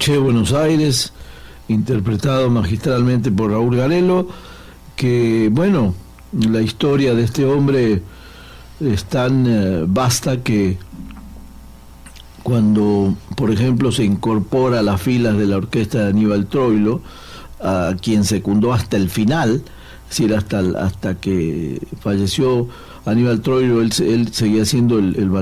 Noche de Buenos Aires, interpretado magistralmente por Raúl Garelo, que, bueno, la historia de este hombre es tan vasta que cuando, por ejemplo, se incorpora a las filas de la orquesta de Aníbal Troilo, a quien secundó hasta el final, es decir, hasta que falleció Aníbal Troilo, él seguía siendo el